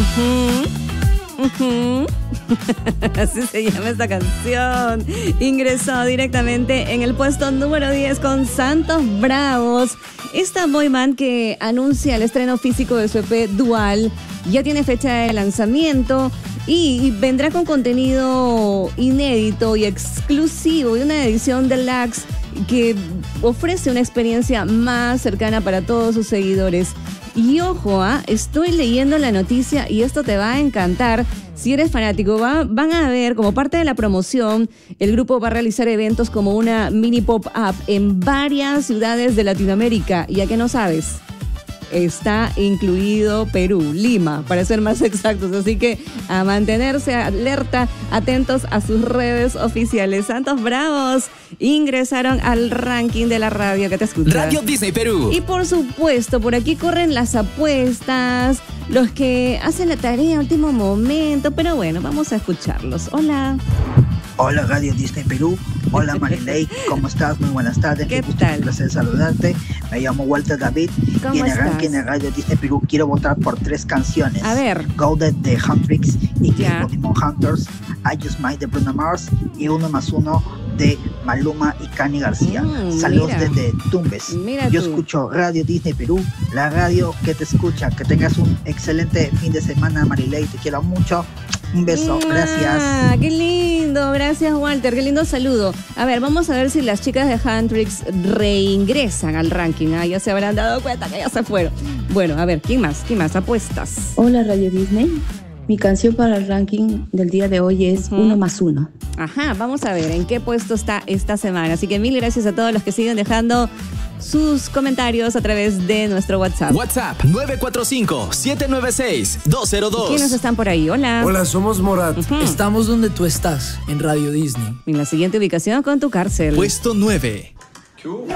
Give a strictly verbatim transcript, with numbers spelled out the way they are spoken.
Uh-huh. Uh-huh. Así se llama esta canción. Ingresó directamente en el puesto número diez con Santos Bravos. Esta boy band que anuncia el estreno físico de su E P Dual ya tiene fecha de lanzamiento y vendrá con contenido inédito y exclusivo y una edición deluxe que ofrece una experiencia más cercana para todos sus seguidores. Y ojo, ¿eh? Estoy leyendo la noticia y esto te va a encantar. Si eres fanático, va, van a ver, como parte de la promoción, el grupo va a realizar eventos como una mini pop-up en varias ciudades de Latinoamérica. ¿Y a qué no sabes? Está incluido Perú, Lima, para ser más exactos. Así que a mantenerse alerta, atentos a sus redes oficiales. Santos Bravos ingresaron al ranking de la radio que te escucha. Radio Disney Perú. Y por supuesto, por aquí corren las apuestas, los que hacen la tarea a último momento. Pero bueno, vamos a escucharlos. Hola. Hola Radio Disney Perú, hola Marilei, ¿cómo estás? Muy buenas tardes, ¿Qué gusto, tal? Un placer saludarte. Me llamo Walter David y en el ranking de Radio Disney Perú quiero votar por tres canciones. A ver. Golden de Huntrix y Ya. Demon Hunters, I Just Might de Bruno Mars y Uno más Uno de Maluma y Cani García. Mm, Saludos mira. desde Tumbes. Mira Yo tú. escucho Radio Disney Perú, la radio que te escucha. Que tengas un excelente fin de semana, Marilei, te quiero mucho. Un beso, gracias. Ah, qué lindo, gracias Walter, qué lindo saludo. A ver, vamos a ver si las chicas de Huntrix reingresan al ranking. Ah, ya se habrán dado cuenta que ya se fueron. Bueno, a ver, ¿quién más? ¿Quién más? Apuestas. Hola Radio Disney, mi canción para el ranking del día de hoy es Uh-huh. Uno más Uno. Ajá, vamos a ver en qué puesto está esta semana. Así que mil gracias a todos los que siguen dejando sus comentarios a través de nuestro WhatsApp. WhatsApp nueve cuatro cinco, siete nueve seis, dos cero dos. ¿Quiénes están por ahí? Hola. Hola, somos Morat. Ujú. Estamos donde tú estás, en Radio Disney. En la siguiente ubicación con tu cárcel. Puesto nueve.